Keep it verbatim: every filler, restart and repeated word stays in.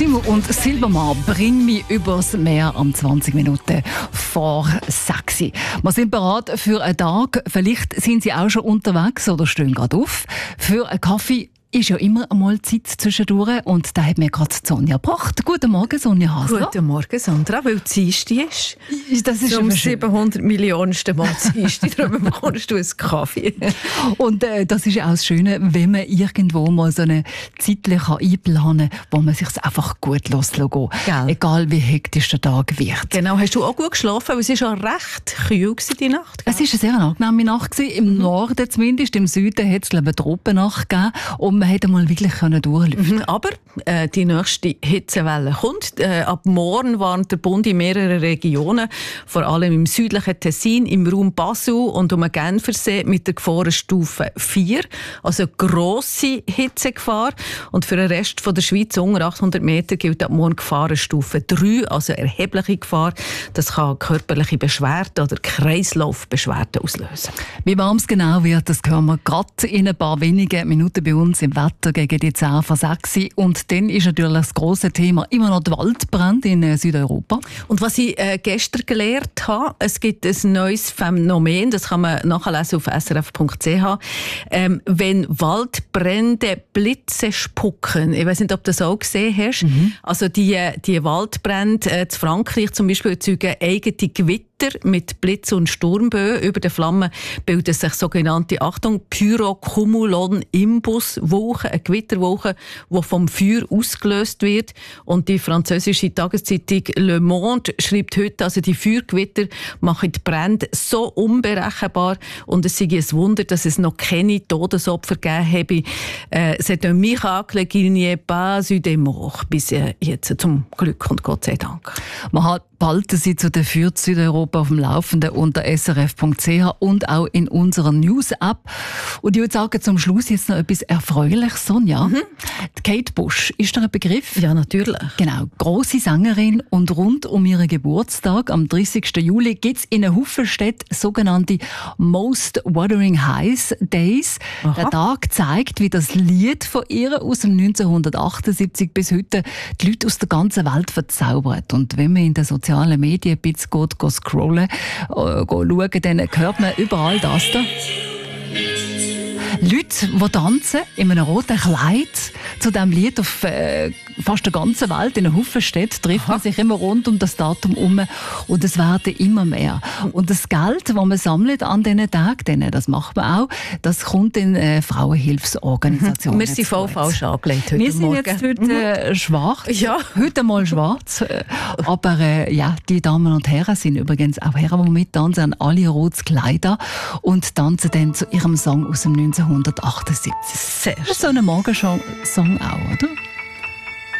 Simon und Silbermann bringen mich übers Meer am zwanzig Minuten vor sechs. Wir sind bereit für einen Tag. Vielleicht sind Sie auch schon unterwegs oder stehen gerade auf. Für einen Kaffee ist ja immer einmal Zeit zwischendurch und da hat mir gerade Sonja gebracht. Guten Morgen, Sonja Hasler. Guten Morgen, Sandra, weil Dienstag ist. Das ist zum siebenhundert Millionensten Mal Dienstag, darum bekommst du einen Kaffee. Und äh, das ist ja auch das Schöne, wenn man irgendwo mal so eine Zeit einplanen kann, wo man sich einfach gut lassen kann. Egal wie hektisch der Tag wird. Genau, hast du auch gut geschlafen? Weil es war schon recht kühl die Nacht. Gell? Es war eine sehr angenehme Nacht. Im mhm. Norden zumindest, im Süden hat es eine Tropennacht gegeben. Und man hätte mal wirklich durchlüften. Mhm, aber äh, die nächste Hitzewelle kommt. Äh, ab morgen warnt der Bund in mehreren Regionen, vor allem im südlichen Tessin, im Raum Basel und um den Genfersee mit der Gefahrenstufe vier. Also grosse Hitzegefahr. Und für den Rest von der Schweiz unter achthundert Meter gilt ab morgen Gefahrenstufe drei, also erhebliche Gefahr. Das kann körperliche Beschwerden oder Kreislaufbeschwerden auslösen. Wie warm es genau wird, das hören wir gerade in ein paar wenigen Minuten bei uns im Wetter gegen die zehn vor sechs. Und dann ist natürlich das grosse Thema immer noch der Waldbrand in Südeuropa. Und was ich äh, gestern gelernt habe, es gibt ein neues Phänomen, das kann man nachlesen auf s r f punkt c h. Ähm, wenn Waldbrände Blitze spucken, ich weiß nicht, ob du das auch gesehen hast, mhm. also die, die Waldbrände äh, in Frankreich zum Beispiel erzeugen eigene Gewitter mit Blitz- und Sturmböen. Über den Flammen bilden sich sogenannte, Achtung, Pyrocumulonimbus-Wolken, eine Gewitterwolke, die vom Feuer ausgelöst wird. Und die französische Tageszeitung Le Monde schreibt heute, also die Feuergewitter machen die Brände so unberechenbar und es sei ein Wunder, dass es noch keine Todesopfer gegeben habe. Äh, c'est un miracle qu'il n'y ait pas eu de mort. Bis jetzt, zum Glück und Gott sei Dank. Man hat behalten Sie zu der Fürth Südeuropa auf dem Laufenden unter s r f punkt c h und auch in unserer News-App. Und ich würde sagen, zum Schluss jetzt noch etwas Erfreuliches, Sonja. Mhm. Die Kate Bush, ist da ein Begriff? Ja, natürlich. Genau, grosse Sängerin und rund um ihren Geburtstag am dreißigsten Juli gibt es in Hauffenstedt sogenannte Most Wuthering Heights Days. Aha. Der Tag zeigt, wie das Lied von ihr aus dem neunzehnhundertachtundsiebzig bis heute die Leute aus der ganzen Welt verzaubert. Und wenn man in den sozialen Medien ein bisschen geht, geht scrollen, äh, schauen, dann hört man überall das da. Leute, die tanzen in einem roten Kleid zu diesem Lied auf äh, fast der ganzen Welt, in Hauffenstedt, trifft man sich immer rund um das Datum herum und es werden immer mehr. Und das Geld, das man sammelt an diesen Tagen, das macht man auch, das kommt in äh, Frauenhilfsorganisationen. Wir sind voll falsch angelegt heute Wir sind Morgen. jetzt heute äh, schwarz, ja. heute mal schwarz, aber äh, ja, die Damen und Herren sind übrigens auch Herren, die mittanzen, haben alle rotes Kleider und tanzen dann zu ihrem Song aus dem neunzehnhundertachtundsiebzig. Sehr so ein Morgensong auch, oder?